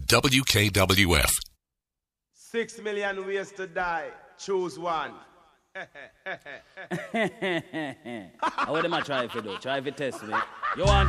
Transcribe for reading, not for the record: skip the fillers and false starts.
WKWF. 6 million ways to die. Choose one. What am I trying to do? Try to test me. You want